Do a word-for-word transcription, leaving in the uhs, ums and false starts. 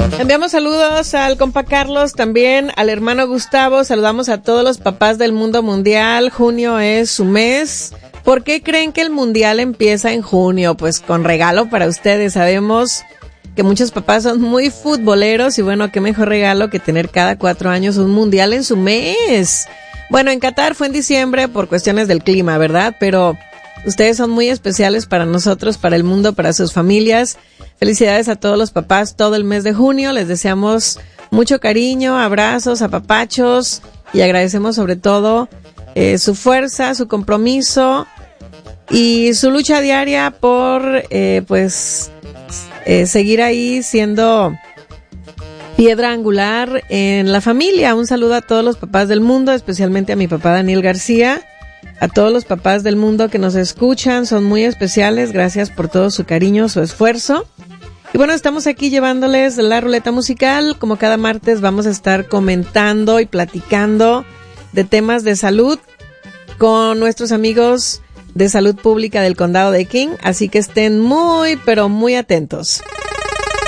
Enviamos saludos al compa Carlos, también al hermano Gustavo, saludamos a todos los papás del mundo mundial. Junio es su mes. ¿Por qué creen que el mundial empieza en junio? Pues con regalo para ustedes. Sabemos que muchos papás son muy futboleros y bueno, qué mejor regalo que tener cada cuatro años un mundial en su mes. Bueno, en Qatar fue en diciembre por cuestiones del clima, ¿verdad? Pero ustedes son muy especiales para nosotros, para el mundo, para sus familias. Felicidades a todos los papás todo el mes de junio. Les deseamos mucho cariño, abrazos, apapachos y agradecemos sobre todo eh, su fuerza, su compromiso y su lucha diaria por eh, pues eh, seguir ahí siendo piedra angular en la familia. Un saludo a todos los papás del mundo, especialmente a mi papá Daniel García. A todos los papás del mundo que nos escuchan, son muy especiales. Gracias por todo su cariño, su esfuerzo. Y bueno, estamos aquí llevándoles la ruleta musical. Como cada martes vamos a estar comentando y platicando de temas de salud con nuestros amigos de salud pública del condado de King. Así que estén muy, pero muy atentos.